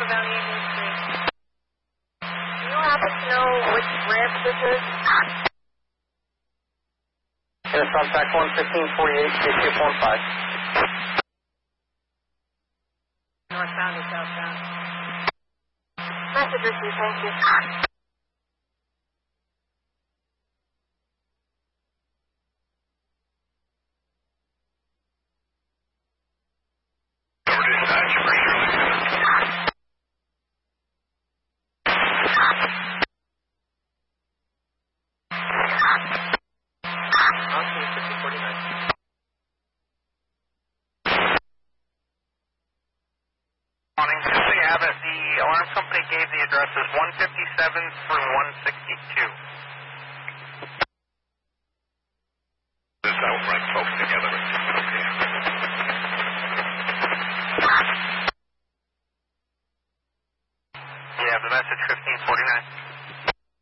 Silver Valley Ambulance 3. Do you happen to know which ramp this is? Yes, contact 11548, KC 15. Northbound or southbound? Message received, thank you. Morning. Just so you have it, the alarm company gave the addresses 157 through 162. This will bring folks together. Okay. You have the message 1549.